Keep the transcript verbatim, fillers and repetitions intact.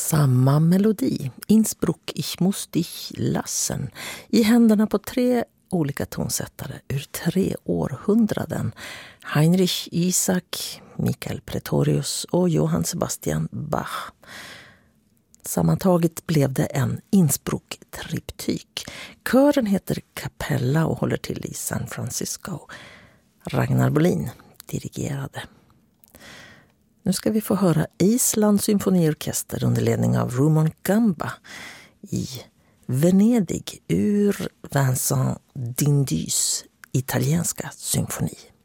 Samma melodi, Innsbruck, ich muss dich lassen, i händerna på tre olika tonsättare ur tre århundraden. Heinrich Isaac, Michael Pretorius och Johann Sebastian Bach. Sammantaget blev det en Innsbruck-triptyk. Kören heter Capella och håller till i San Francisco. Ragnar Bolin dirigerade. Nu ska vi få höra Islands symfoniorkester under ledning av Rumon Gamba i Venedig ur Vincent d'Indys italienska symfoni.